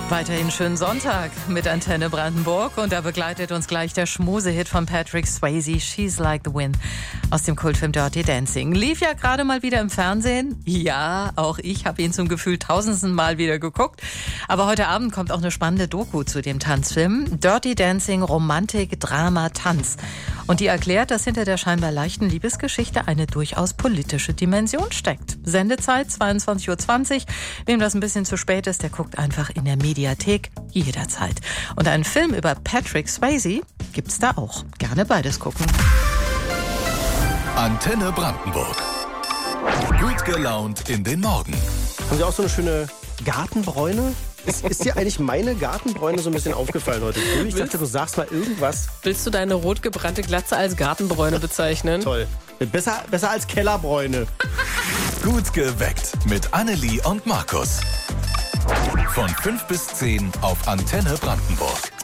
Weiterhin schönen Sonntag mit Antenne Brandenburg und da begleitet uns gleich der Schmusehit von Patrick Swayze, She's Like the Wind aus dem Kultfilm Dirty Dancing. Lief ja gerade mal wieder im Fernsehen. Ja, auch ich habe ihn zum Gefühl tausendsten Mal wieder geguckt. Aber heute Abend kommt auch eine spannende Doku zu dem Tanzfilm. Dirty Dancing, Romantik, Drama, Tanz. Und die erklärt, dass hinter der scheinbar leichten Liebesgeschichte eine durchaus politische Dimension steckt. Sendezeit 22:20 Uhr. Wem das ein bisschen zu spät ist, der guckt einfach in der Mediathek jederzeit. Und einen Film über Patrick Swayze gibt's da auch. Gerne beides gucken. Antenne Brandenburg. Gut gelaunt in den Morgen. Haben Sie auch so eine schöne Gartenbräune? Ist dir eigentlich meine Gartenbräune so ein bisschen aufgefallen heute früh? Ich dachte, du sagst mal irgendwas. Willst du deine rot gebrannte Glatze als Gartenbräune bezeichnen? Toll. Besser als Kellerbräune. Gut geweckt mit Annelie und Markus. Von 5 bis 10 auf Antenne Brandenburg.